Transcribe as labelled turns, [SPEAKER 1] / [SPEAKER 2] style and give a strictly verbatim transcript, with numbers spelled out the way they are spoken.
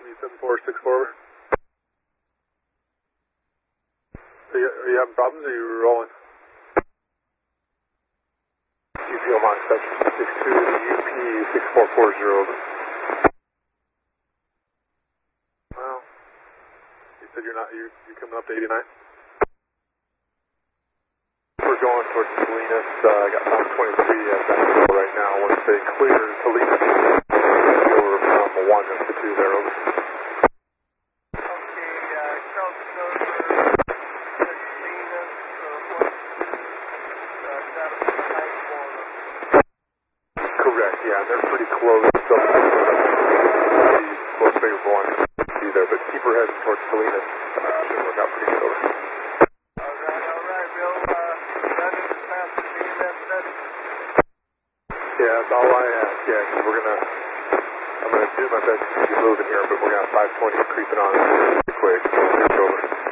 [SPEAKER 1] seven four six four. Are you, are you having problems or are you rolling? G P O Mach section six two to U P six four four zero. Well, you said you're not, you, you're coming up to eighty-nine? We're going towards Salinas. I uh, got Tom twenty-three at that hill right now. Once they clear Salinas, over from one up to two there. Over.
[SPEAKER 2] Okay, uh, Charles Silver, Salinas, uh, one, uh, down to the high corner.
[SPEAKER 1] Correct, yeah, they're pretty close. So, the most favorable one to be there, but keep her heading towards Salinas. Uh, should work out pretty good over. Yeah, that's all I ask, yeah, because we're going to, I'm going to do my best to keep you moving here, but we're going to have five twenty creeping on pretty quick, so it's over.